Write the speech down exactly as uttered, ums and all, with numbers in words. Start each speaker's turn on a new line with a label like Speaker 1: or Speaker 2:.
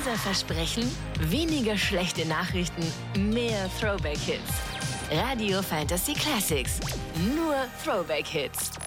Speaker 1: Unser Versprechen? Weniger schlechte Nachrichten, mehr Throwback-Hits. Radio Fantasy Classics. Nur Throwback-Hits.